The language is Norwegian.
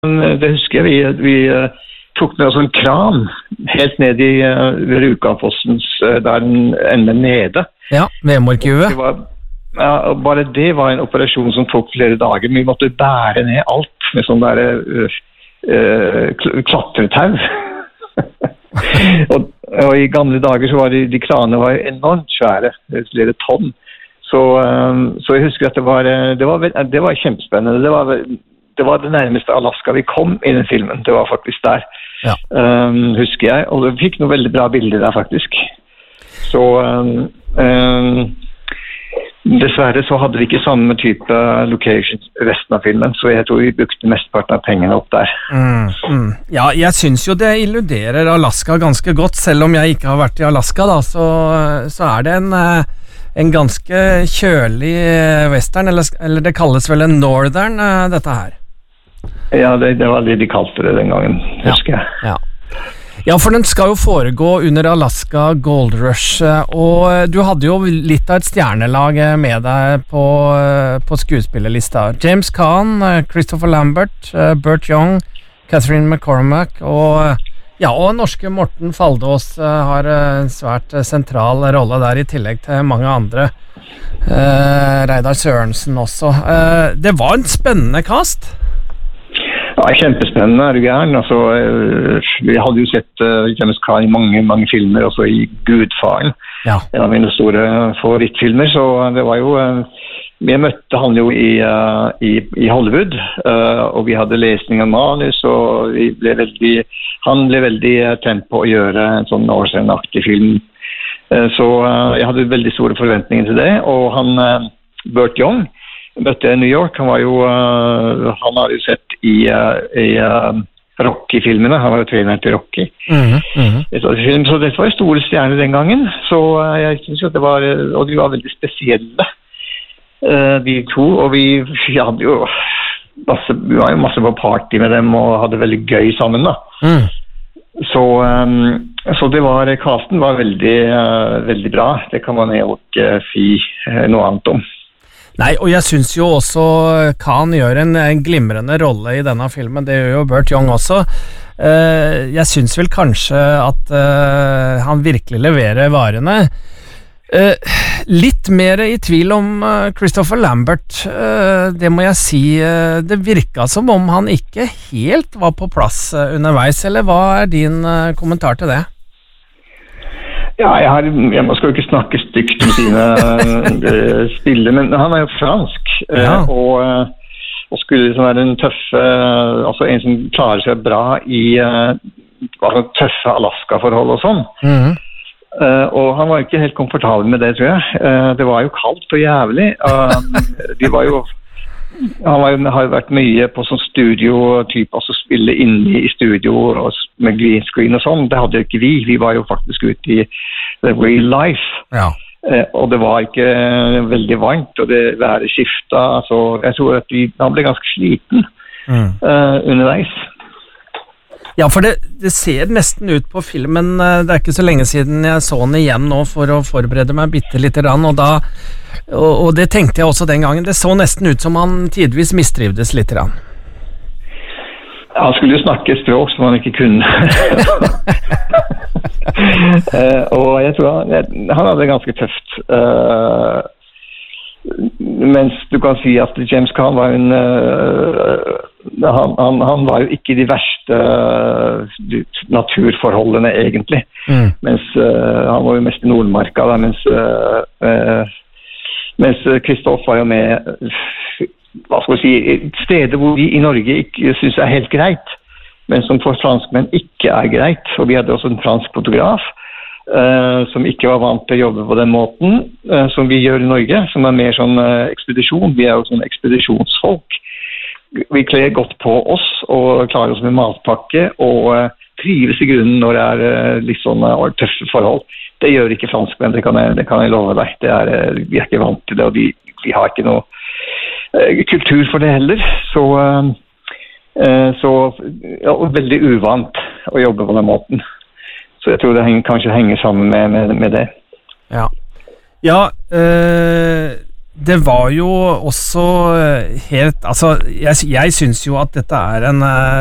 det husker jeg, vi tok med oss en kran helt ned i Rjukanfossens, der den ender nede. Ja, Vemorkuvet. Bare det var en operasjon som tok flere dager. Vi måtte bære ned alt med sånn der klatretau. og i gamle dager så var de kranene var enormt svære, flere tonn. Så jeg husker at det var kjempespennende. Det var det nærmeste Alaska vi kom i den filmen. Det var faktisk der, husker jeg. Og vi fikk noen veldig bra bilder der, faktisk. Så dessverre så hadde vi ikke samme type locations resten av filmen, så jeg tror vi brukte mesteparten av pengene opp der. Ja, jeg synes jo det illuderer Alaska ganske godt, selv om jeg ikke har vært i Alaska, da, så det en ganske kjølig western, eller det kalles vel en northern, dette her. Ja, det var det de kalte det den gangen, husker jeg. Ja, for den skal jo foregå under Alaska Gold Rush, og du hadde jo litt av et stjernelag med deg på skuespillerlista. James Caan, Christopher Lambert, Burt Young, Catherine McCormack og norske Morten Faldås har en svært sentral rolle der, i tillegg til mange andre. Reidar Sørensen også. Det var en spennende cast. Ja, kjempespennende, du gæren. Altså, vi hadde jo sett James Caan i mange filmer, også i Gudfaren. En av mine store favorittfilmer, så det var jo... Vi møtte han jo i Hollywood, og vi hadde lesning av manus, og han ble veldig tent på å gjøre en sånn Northern-aktig film. Så jeg hadde veldig store forventninger til det, og han, Burt Young, møtte i New York. Han har jo sett i Rocky-filmene. Han var jo treneren til Rocky. Så det var store stjerner den gangen, så jeg synes at og de var veldig spesielle. De to, og vi hadde jo vi var jo masse på party med dem og hadde veldig gøy sammen da. Så det casten var veldig bra. Det kan man jo ikke si noe annet om. Nei, og jeg synes jo også Caan gjør en glimrende rolle i denne filmen. Det gjør jo Burt Young også. Jeg synes vel kanskje at han virkelig leverer varene. Litt mer i tvil om Christopher Lambert, det må jeg si. Det virket som om han ikke helt var på plass underveis, eller hva din kommentar til det? Ja, jeg skal jo ikke snakke stygt om sine spiller, men han er jo fransk, og skulle liksom være en tøffe, altså en som klarer seg bra i tøffe Alaska-forhold og sånn. Og han var ikke helt komfortabel med det, tror jeg. Det var jo kaldt og jævlig. Han har jo vært mye på sånn studio-type, altså spille inne i studio med green screen og sånn. Det hadde jo ikke vi. Vi var jo faktisk ute i the real life. Og det var ikke veldig varmt, og det været skiftet. Så jeg tror at han ble ganske sliten underveis. Ja, for det ser nesten ut på filmen, det ikke så lenge siden jeg så den igjen nå for å forberede meg bitte litt, og det tenkte jeg også den gangen, det så nesten ut som han tidvis mistrivdes litt. Han skulle jo snakke språk som han ikke kunne. Og jeg tror han hadde det ganske tøft. Mens du kan si at James Caan var han var jo ikke de verste naturforholdene egentlig, mens han var jo mest i Nordmarka da, mens Christophe var jo med hva skal vi si, steder hvor vi i Norge ikke synes helt greit, men som for franskmenn ikke greit, og vi hadde også en fransk fotograf som ikke var vant til å jobbe på den måten som vi gjør i Norge, som mer sånn ekspedisjon. Vi jo sånn ekspedisjonsfolk. Vi kler godt på oss og klarer oss med matpakke og trives i grunnen når det litt sånn tøffe forhold. Det gjør ikke franskmenn, det kan jeg love deg. Vi ikke vant til det, og vi har ikke noe kultur for det heller. Så veldig uvant å jobbe på den måten. Så jeg tror det kanskje henger sammen med det. det var jo også helt, altså jeg synes jo at dette en